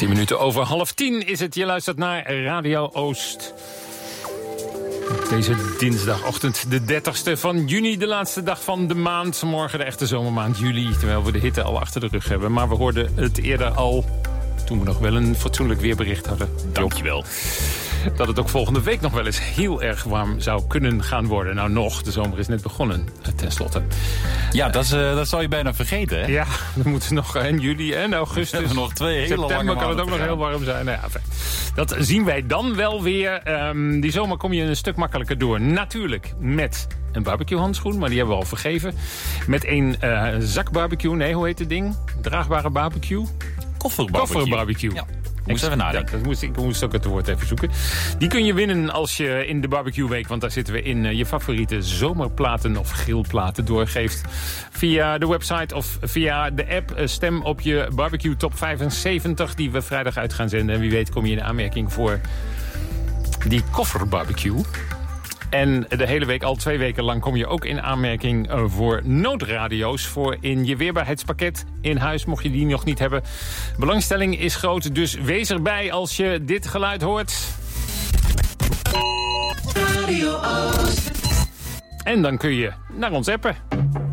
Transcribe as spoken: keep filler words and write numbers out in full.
Tien minuten over half tien is het. Je luistert naar Radio Oost. Deze dinsdagochtend, de dertigste van juni, de laatste dag van de maand. Morgen de echte zomermaand juli, terwijl we de hitte al achter de rug hebben. Maar we hoorden het eerder al, toen we nog wel een fatsoenlijk weerbericht hadden. Dankjewel. Dat het ook volgende week nog wel eens heel erg warm zou kunnen gaan worden. Nou nog, de zomer is net begonnen, tenslotte. Ja, dat, is, uh, dat zou je bijna vergeten, hè? Ja, we moeten nog in juli en augustus. We nog twee hele lange september kan het ook nog heel warm zijn. Nou ja, fijn. Dat zien wij dan wel weer. Um, die zomer kom je een stuk makkelijker door. Natuurlijk met een barbecue-handschoen, maar die hebben we al vergeven. Met een uh, zakbarbecue, nee, hoe heet het ding? Draagbare barbecue? Kofferbarbecue. Kofferbarbecue. Ja. Moest even nadenken. Ja, dat moest, ik moest ook het woord even zoeken. Die kun je winnen als je in de barbecue week, want daar zitten we in, uh, je favoriete zomerplaten of grillplaten doorgeeft. Via de website of via de app. Uh, stem op je barbecue top vijfenzeventig die we vrijdag uit gaan zenden. En wie weet kom je in aanmerking voor die kofferbarbecue. En de hele week, al twee weken lang, kom je ook in aanmerking voor noodradio's. Voor in je weerbaarheidspakket in huis, mocht je die nog niet hebben. Belangstelling is groot, dus wees erbij als je dit geluid hoort. Radio Oost. En dan kun je naar ons appen.